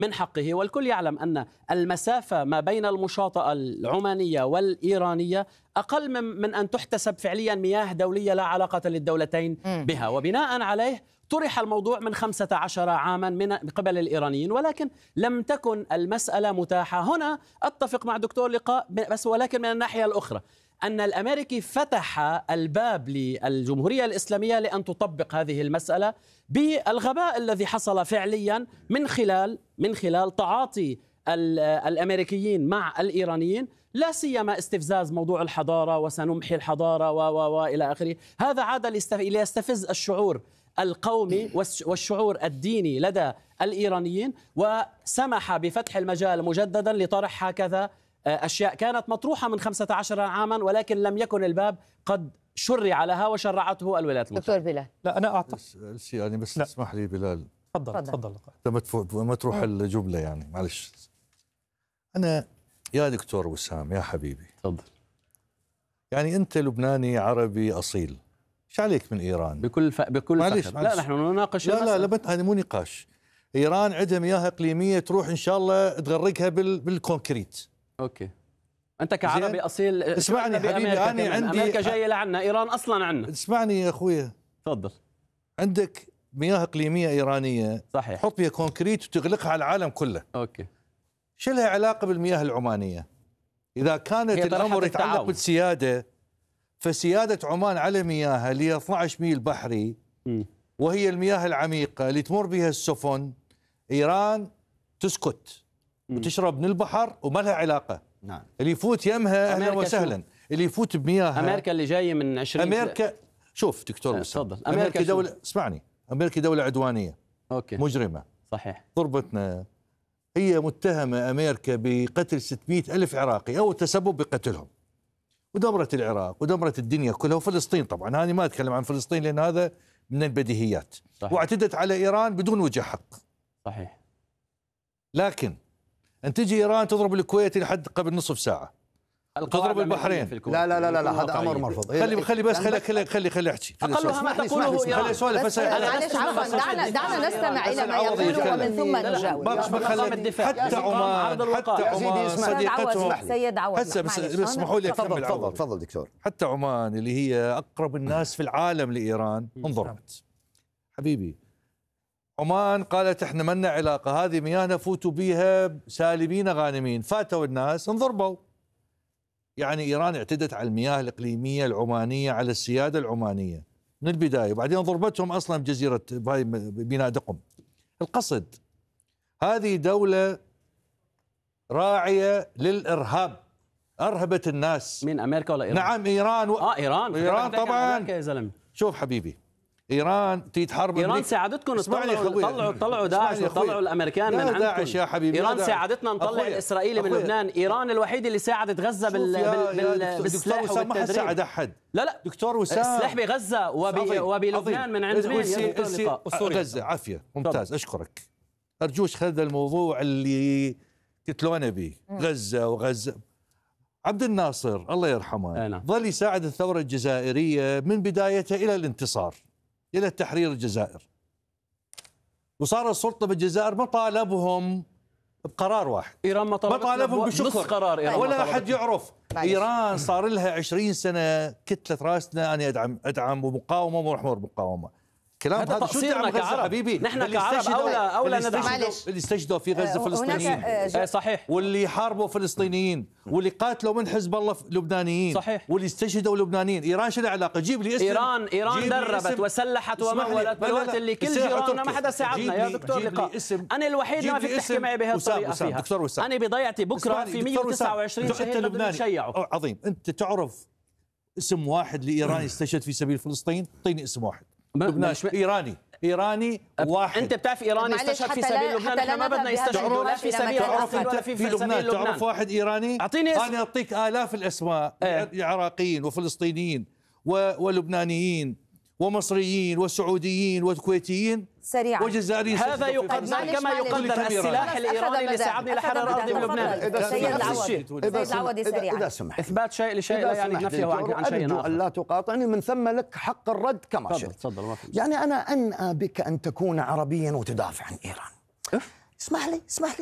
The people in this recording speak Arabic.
من حقه، والكل يعلم أن المسافة ما بين المشاطئة العمانية والإيرانية أقل من أن تحتسب فعليا مياه دولية لا علاقة للدولتين بها، وبناء عليه طرح الموضوع من 15 عاما من قبل الإيرانيين، ولكن لم تكن المسألة متاحة. هنا أتفق مع دكتور لقاء، بس ولكن من الناحية الأخرى أن الأمريكي فتح الباب للجمهورية الإسلامية لأن تطبق هذه المسألة بالغباء الذي حصل فعليا من خلال تعاطي الأمريكيين مع الإيرانيين، لا سيما استفزاز موضوع الحضارة وسنمحي الحضارة وإلى آخره. هذا عاد ليستفز الشعور القومي والشعور الديني لدى الإيرانيين، وسمح بفتح المجال مجددا لطرح هكذا أشياء كانت مطروحة من 15 عاما، ولكن لم يكن الباب قد شرع لها وشرعته الولايات المتحدة. دكتور بلال، لا أنا أعتقد يعني بس لا. اسمح لي بلال، تفضل. ما تروح الجملة يعني، معلش. أنا يا دكتور وسام يا حبيبي، تفضل. يعني أنت لبناني عربي أصيل، ايش عليك من إيران؟ بكل معلش. لا نحن نناقش لا هذا مو نقاش. إيران عندها مياه إقليمية تروح إن شاء الله تغرقها بالكونكريت. أوكي، أنت كعربي أصيل اسمعني حبيبي، أنا عندي أمريكا جاية لعنا، إيران أصلا عنا. اسمعني يا أخويا، تفضل. عندك مياه إقليمية إيرانية، صحيح، حط فيها كونكريت وتغلقها على العالم كله. أوكي، شو لها علاقة بالمياه العمانية؟ إذا كانت الأمر يتعلق بالسيادة، فسيادة عمان على مياهها اللي 12 ميل بحري وهي المياه العميقة اللي تمر بها السفن، إيران تسكت وتشرب من البحر وما لها علاقة. نعم. اللي يفوت يمها أهلا وسهلا، اللي يفوت بمياهها. أمريكا اللي جاي من 20 أمريكا، شوف دكتور وسام، تفضل. أمريكا دولة، اسمعني، أمريكا دولة عدوانية. أوكي. مجرمة. صحيح. ضربتنا، هي متهمة أمريكا بقتل 600 ألف عراقي أو التسبب بقتلهم، ودمرت العراق ودمرت الدنيا كلها، وفلسطين طبعا، هذه ما أتكلم عن فلسطين لأن هذا من البديهيات. صحيح. واعتدت على إيران بدون وجه حق. صحيح. لكن أن تجي إيران تضرب الكويت لحد قبل نصف ساعة، تضرب البحرين. لا هذا أمر مرفوض. خلي بس خلي أحكي. أقلها ما تقوله خلي سؤال بس. معلش عفوا، دعنا نستمع إلى ما يقوله ومن ثم نجاوب. حتى عمان صديقتهم. سيد عوض، هسه بس اسمحوا لي أكمل. تفضل دكتور. حتى عمان اللي هي أقرب الناس في العالم لإيران انضربت. حبيبي، عمان قالت احنا منا علاقة، هذه مياهنا فوتوا بيها سالمين غانمين، فاتوا الناس انضربوا. يعني إيران اعتدت على المياه الإقليمية العمانية، على السيادة العمانية من البداية، وبعدين ضربتهم أصلا بجزيرة بناء دقم. القصد هذه دولة راعية للإرهاب، أرهبت الناس. من أمريكا ولا إيران؟ نعم إيران إيران طبعا. يا زلمة شوف حبيبي، إيران تحارب إيران ساعدتكم طلعوا داعش وطلعوا الأمريكان من عندكم. داعش يا حبيبي، إيران ساعدتنا نطلع الإسرائيلي من لبنان. إيران الوحيدة اللي ساعدت غزة بالسلاح وبالتدريب. ساعد أحد. لا دكتور وسام، السلاح بغزة وبلبنان من عند مين يا دكتور لقاء؟ غزة. عافية، ممتاز، أشكرك. أرجوش خذ الموضوع اللي تتلونه به، غزة. عبد الناصر الله يرحمه ظل يساعد الثورة الجزائرية من بدايتها إلى الانتصار، إلى تحرير الجزائر. وصار السلطة بالجزائر ما طالبهم بقرار واحد، إيران ما طالبهم بشكر قرار إيران، ولا أحد يعرف. إيران صار لها 20 سنة كتلة راسنا أنا أدعم ومقاومة ومحور مقاومة. كلام هذا تقصيرنا كعرب حبيبي. نحن كعرب أولى ندعم اللي استشهدوا في غزة فلسطينيين. صحيح. واللي حاربوا فلسطينيين، واللي قاتلوا من حزب الله لبنانيين. صحيح. واللي استشهدوا لبنانيين. إيران شو العلاقة؟ جيب لي اسم. إيران دربت وسلحت ومولت بالوقت اللي كل جيراننا ما حدا ساعدنا يا دكتور لقاء. أنا الوحيد ما فيك تحكي معي بهالطريقة فيها. أنا بضيعتي بكرة في 129 شهيد بدهم يشيعوا. عظيم. أنت تعرف اسم واحد لإيران يستشهد في سبيل فلسطين؟ اعطيني اسم واحد. إيراني واحد. أنت بتعرف إيراني استشهد في سبيل لبنان؟ احنا ما بدنا يستشهدوا لا في سبيل فلسطين ولا في سبيل لبنان. تعرف واحد إيراني؟ أعطيني اسم. أنا أعطيك آلاف الأسماء. عراقيين وفلسطينيين ولبنانيين ومصريين وسعوديين وكويتيين سريعا وجزائريين. هذا يقدر كما يقدر السلاح الإيراني اللي ساعدني لحرر أرضي بلبنان. سيد العوضي سريعا. إذا سمحت، إثبات شيء لشيء لا يعني نفيه عن شيء آخر. أرجو أن لا تقاطعني، من ثم لك حق الرد كما شئت. تفضل. يعني أنا أنأى بك أن تكون عربيا وتدافع عن إيران. اسمح لي